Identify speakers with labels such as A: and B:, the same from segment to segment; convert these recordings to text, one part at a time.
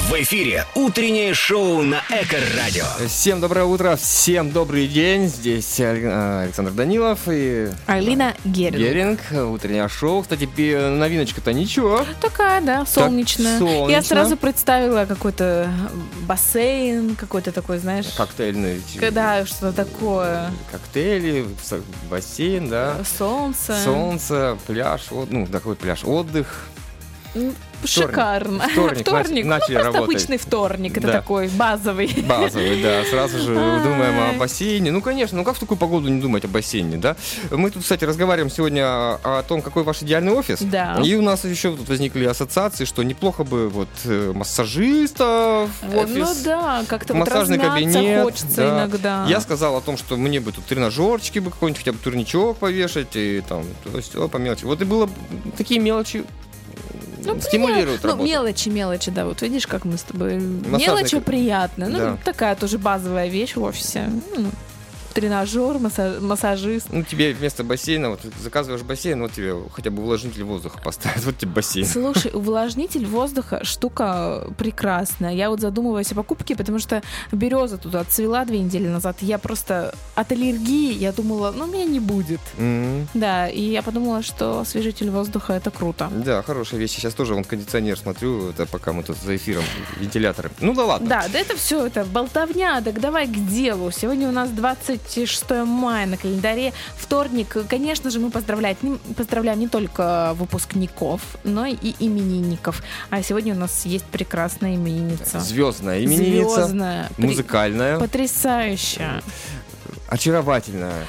A: В эфире утреннее шоу на Эко-радио.
B: Всем доброе утро, всем добрый день. Здесь Александр Данилов и
C: Алина Геринг.
B: Утреннее шоу. Кстати, новиночка-то ничего.
C: Такая, да, солнечная.
B: солнечно.
C: Я сразу представила какой-то бассейн, какой-то такой, знаешь...
B: Коктейльный.
C: Да, что-то такое.
B: Коктейли, бассейн, да.
C: Солнце,
B: пляж. Такой пляж, отдых.
C: Шикарно.
B: Вторник. Начали
C: просто
B: работать.
C: Обычный вторник, это
B: Да.
C: такой базовый.
B: Базовый, да. Сразу же думаем о бассейне. Ну, конечно, как в такую погоду не думать о бассейне, да? Мы тут, кстати, разговариваем сегодня о том, какой ваш идеальный офис.
C: Да.
B: И у нас еще тут возникли ассоциации, что неплохо бы массажиста в офис.
C: Ну да, как-то
B: массажный
C: размяться
B: кабинет,
C: хочется
B: да.
C: иногда.
B: Я сказал о том, что мне бы тут тренажерчики бы какой-нибудь, хотя бы турничок повешать, и там, то есть, по мелочи. Вот и было бы такие мелочи. Стимулирует работу.
C: Мелочи, да. Вот видишь, как мы с тобой... Мелочи приятно.
B: Да.
C: Такая тоже базовая вещь в офисе. Тренажер, массажист.
B: Тебе вместо бассейна, вот заказываешь бассейн, вот тебе хотя бы увлажнитель воздуха поставят, вот тебе бассейн.
C: Слушай, увлажнитель воздуха штука прекрасная. Я вот задумываюсь о покупке, потому что береза тут отцвела 2 недели назад. Я просто от аллергии, я думала, меня не будет. Да, и я подумала, что освежитель воздуха — это круто.
B: Да, хорошая вещь. Сейчас тоже кондиционер смотрю, это пока мы тут за эфиром, вентиляторы. Ну да ладно.
C: Да, это все, это болтовня, так давай к делу. Сегодня у нас 26 мая на календаре, вторник. Конечно же, мы поздравляем не только выпускников, но и именинников. А сегодня у нас есть прекрасная именинница.
B: Звездная именинница. Музыкальная.
C: Потрясающая.
B: Очаровательная.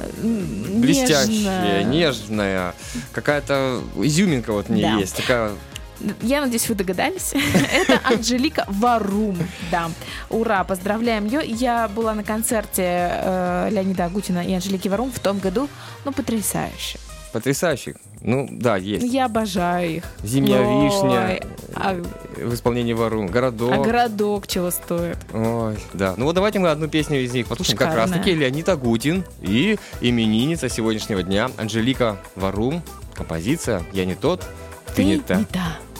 B: Блестящая, нежная. Какая-то изюминка в ней есть. Такая...
C: Я надеюсь, вы догадались. Это Анжелика Варум. Да. Ура, поздравляем ее. Я была на концерте Леонида Агутина и Анжелики Варум в том году. Потрясающе.
B: Потрясающе. Да, есть.
C: Я обожаю их.
B: «Зимняя вишня» в исполнении Варум. «Городок».
C: А «Городок» чего стоит?
B: Ой, да. Давайте мы одну песню из них послушаем.
C: Шикарная.
B: Как раз-таки Леонид Агутин и именинница сегодняшнего дня Анжелика Варум. Композиция «Я не тот, ты не та».